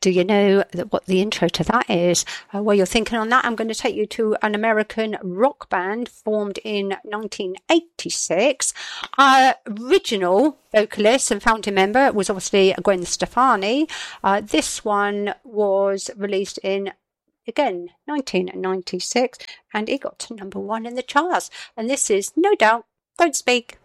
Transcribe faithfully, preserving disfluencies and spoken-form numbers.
Do you know that what the intro to that is? Uh, while you're thinking on that, I'm going to take you to an American rock band formed in nineteen eighty-six. Our original vocalist and founding member was obviously Gwen Stefani. Uh, this one was released in, again, nineteen ninety-six, and it got to number one in the charts. And this is No Doubt, Don't Speak.